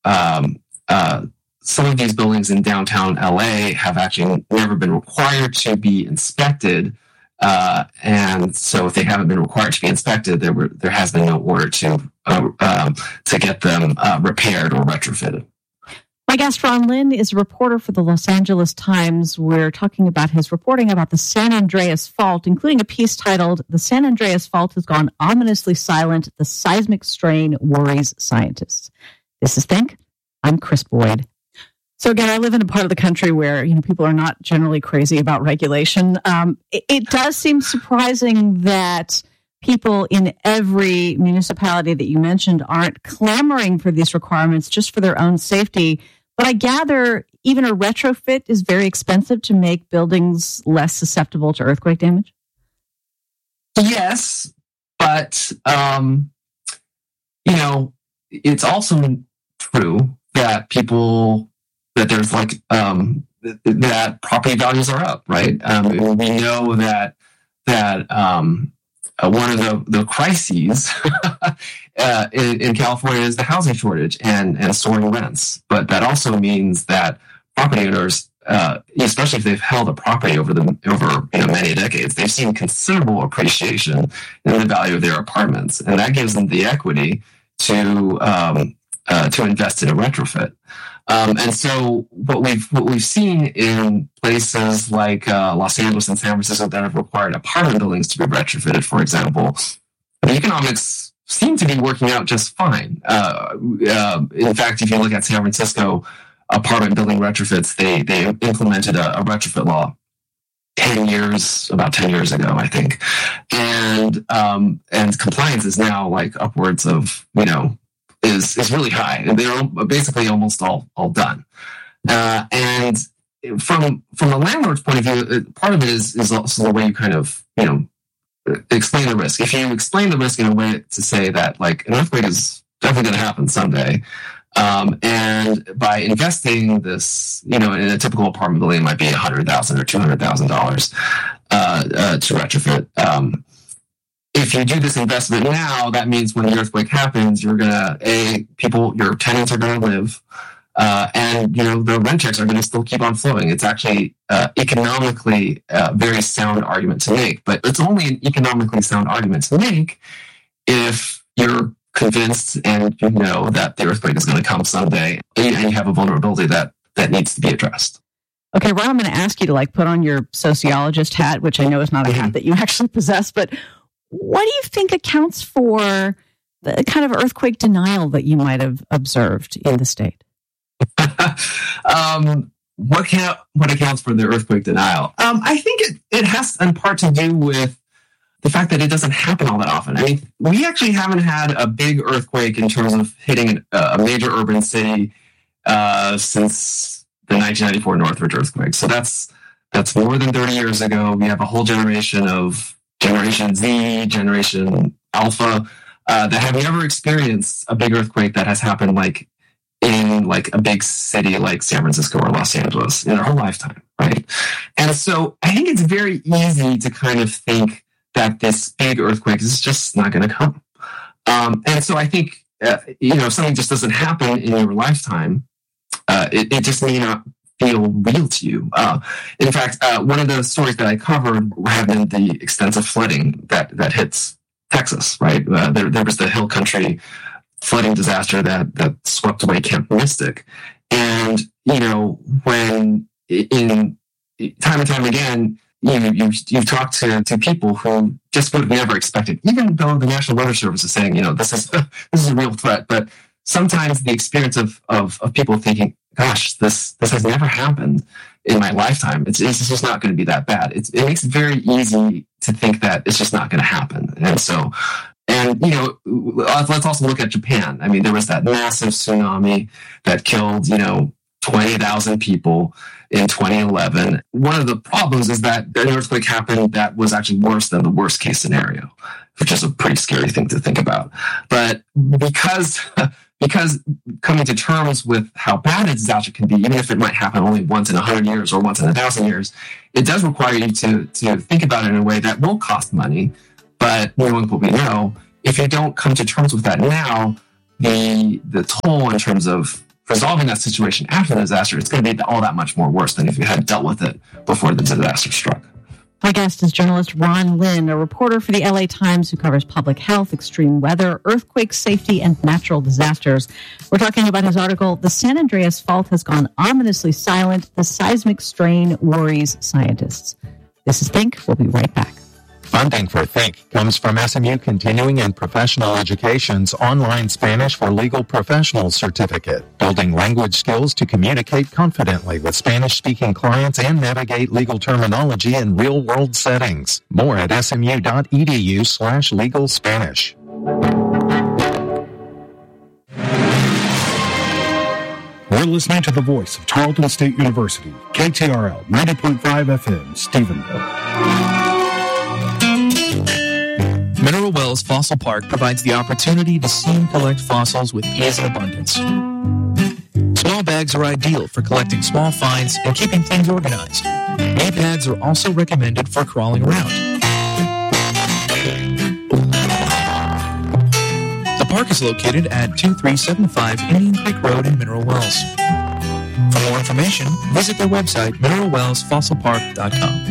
some of these buildings in downtown LA have actually never been required to be inspected. And so if they haven't been required to be inspected, there has been no order to get them repaired or retrofitted. My guest, Ron Lin, is a reporter for the Los Angeles Times. We're talking about his reporting about the San Andreas Fault, including a piece titled, "The San Andreas Fault Has Gone Ominously Silent. The Seismic Strain Worries Scientists." This is Think. I'm Chris Boyd. So again, I live in a part of the country where, people are not generally crazy about regulation. It does seem surprising that people in every municipality that you mentioned aren't clamoring for these requirements just for their own safety. But I gather even a retrofit is very expensive to make buildings less susceptible to earthquake damage? Yes, but, it's also true that there's that property values are up, right? We know that one of the crises in California is the housing shortage and soaring rents. But that also means that property owners, especially if they've held a property over many decades, they've seen considerable appreciation in the value of their apartments, and that gives them the equity to invest in a retrofit. And so what we've seen in places like Los Angeles and San Francisco that have required apartment buildings to be retrofitted, for example, the economics seem to be working out just fine. In fact, if you look at San Francisco apartment building retrofits, they implemented a retrofit law about 10 years ago, I think. And compliance is now upwards of, is really high, and they're basically almost all done. And from a landlord's point of view, part of it is also the way you kind of explain the risk. If you explain the risk in a way to say that an earthquake is definitely going to happen someday, and by investing this, in a typical apartment building, it might be $100,000 or $200,000 to retrofit. If you do this investment now, that means when the earthquake happens, you're gonna your tenants are gonna live, and the rent checks are gonna still keep on flowing. It's actually economically a very sound argument to make, but it's only an economically sound argument to make if you're convinced and you know that the earthquake is going to come someday, and you have a vulnerability that needs to be addressed. Okay, Ron, I'm going to ask you to put on your sociologist hat, which I know is not a hat that you actually possess, but what do you think accounts for the kind of earthquake denial that you might have observed in the state? What accounts for the earthquake denial? I think it has in part to do with the fact that it doesn't happen all that often. I mean, we actually haven't had a big earthquake in terms of hitting a major urban city since the 1994 Northridge earthquake. So that's more than 30 years ago. We have a whole generation of Generation Z, Generation Alpha, that have never experienced a big earthquake that has happened in a big city like San Francisco or Los Angeles in their whole lifetime, right? And so I think it's very easy to kind of think that this big earthquake is just not going to come. And so I think, if something just doesn't happen in your lifetime, it just may not feel real to you. In fact, one of the stories that I covered have been the extensive flooding that hits Texas, right? There was the Hill Country flooding disaster that swept away Camp Mystic. And, when in time and time again, you've talked to people who just would have never expected, even though the National Weather Service is saying, this is a real threat. But sometimes the experience of people thinking, gosh, this has never happened in my lifetime. It's just not going to be that bad. It makes it very easy to think that it's just not going to happen. And so, let's also look at Japan. I mean, there was that massive tsunami that killed, 20,000 people in 2011. One of the problems is that an earthquake happened that was actually worse than the worst case scenario, which is a pretty scary thing to think about. But because coming to terms with how bad a disaster can be, even if it might happen only once in 100 years or once in 1,000 years, it does require you to think about it in a way that will cost money. But knowing what we know, if you don't come to terms with that now, the toll in terms of resolving that situation after the disaster, it's going to be all that much more worse than if you had dealt with it before the disaster struck. My guest is journalist Ron Lin, a reporter for the LA Times who covers public health, extreme weather, earthquake safety, and natural disasters. We're talking about his article, The San Andreas Fault Has Gone Ominously Silent. The Seismic Strain Worries Scientists. This is Think. We'll be right back. Funding for Think comes from SMU Continuing and Professional Education's online Spanish for Legal Professionals certificate, building language skills to communicate confidently with Spanish-speaking clients and navigate legal terminology in real-world settings. More at smu.edu/legal Spanish. We're listening to the voice of Tarleton State University, KTRL 90.5 FM, Stephenville. Mineral Wells Fossil Park provides the opportunity to see and collect fossils with ease and abundance. Small bags are ideal for collecting small finds and keeping things organized. Knee pads are also recommended for crawling around. The park is located at 2375 Indian Creek Road in Mineral Wells. For more information, visit their website, mineralwellsfossilpark.com.